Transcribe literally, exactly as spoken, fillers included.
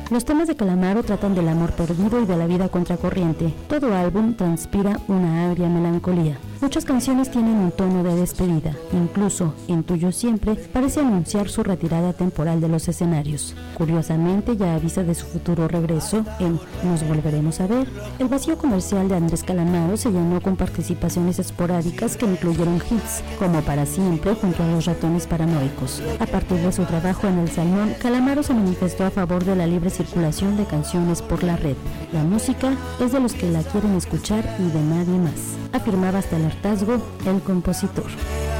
Los temas de Calamaro tratan del amor perdido y de la vida contracorriente. Todo álbum transpira una agria melancolía. Muchas canciones tienen un tono de despedida, incluso En Tuyo Siempre parece anunciar su retirada temporal de los escenarios. Curiosamente ya avisa de su futuro regreso en Nos Volveremos a Ver. El vacío comercial de Andrés Calamaro se llenó con participaciones esporádicas que incluyeron hits, como Para Siempre junto a Los Ratones Paranoicos. A partir de su trabajo en El Salmón, Calamaro se manifestó a favor de la libre circulación de canciones por la red. La música es de los que la quieren escuchar y de nadie más, afirmaba hasta el hartazgo el compositor.